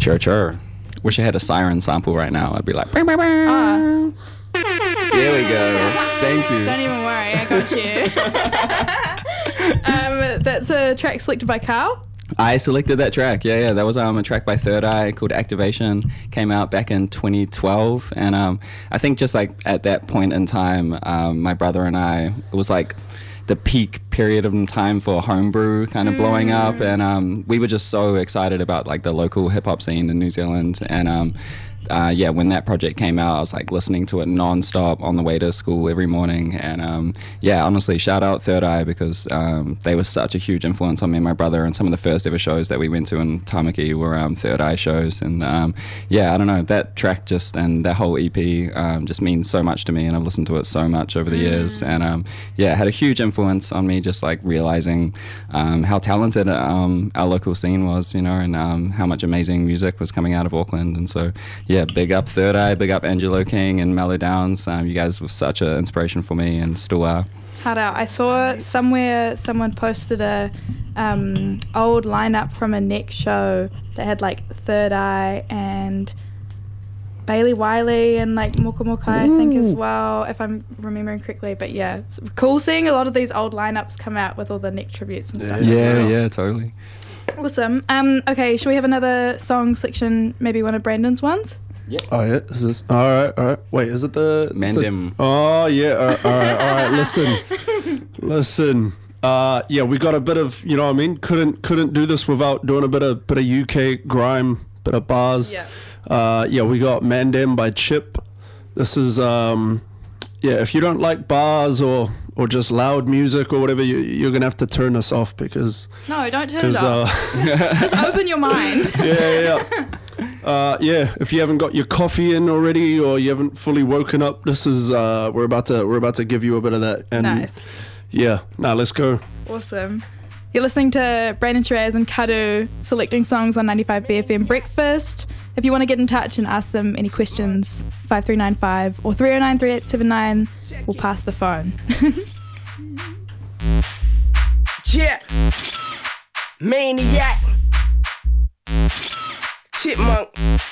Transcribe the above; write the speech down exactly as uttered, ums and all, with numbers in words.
Chur chur. Wish I had a siren sample right now. I'd be like, bah, bah, bah. Ah. There we go. Thank you. Don't even worry, I got you. um, that's a track selected by Carl. I selected that track. Yeah, yeah. That was um, a track by Third Eye called Activation. Came out back in twenty twelve. And um, I think just like at that point in time, um, my brother and I, it was like the peak period of time for homebrew kind of mm. blowing up. And um, we were just so excited about like the local hip hop scene in New Zealand. And um, Uh, yeah, when that project came out, I was like listening to it non-stop on the way to school every morning. And um, yeah, honestly, shout out Third Eye, because um, they were such a huge influence on me and my brother. And some of the first ever shows that we went to in Tamaki were um, Third Eye shows. And um, yeah, I don't know, that track just and that whole E P um, just means so much to me. And I've listened to it so much over the years. And um, yeah, it had a huge influence on me, just like realizing um, how talented um, our local scene was, you know, and um, how much amazing music was coming out of Auckland. And so, yeah, big up Third Eye, big up Angelo King and Mellow Downs. Um, you guys were such an inspiration for me and still are. Hard out. I saw somewhere someone posted a um, old lineup from a Neck show that had like Third Eye and Bailey Wiley and like Moka Moka, I think, as well, if I'm remembering correctly. But yeah, it's cool seeing a lot of these old lineups come out with all the Neck tributes and stuff. Yeah, as well. yeah, totally. Awesome. Um, okay, should we have another song section, maybe one of Brandon's ones? Yeah. Oh yeah, is this all right? All right. Wait, is it the Mandem? Oh yeah. All right. All right. All right. Listen, listen. Uh, yeah, we got a bit of, you know what I mean. Couldn't couldn't do this without doing a bit of bit of U K grime, bit of bars. Yeah. Uh, yeah, we got Mandem by Chip. This is um, yeah. If you don't like bars or or just loud music or whatever, you, you're gonna have to turn this off because no, don't turn it off. Uh, just open your mind. Yeah, yeah. Uh, yeah, if you haven't got your coffee in already or you haven't fully woken up, this is uh, we're about to we're about to give you a bit of that. And nice. Yeah, now let's go. Awesome. You're listening to Brandon Shiraz and Kadu selecting songs on ninety-five B F M Breakfast. If you want to get in touch and ask them any questions, five three nine five or three oh nine, three eight seven nine, we'll pass the phone. Yeah, Maniac, Chipmunk.